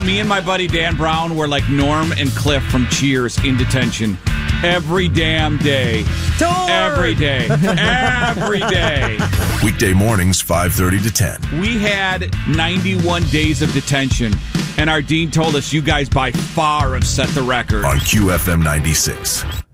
Me and my buddy Dan Brown were like Norm and Cliff from Cheers in detention every damn day. Every day. Every day. Weekday mornings, 5:30 to 10. We had 91 days of detention, and our dean told us you guys by far have set the record. On QFM 96.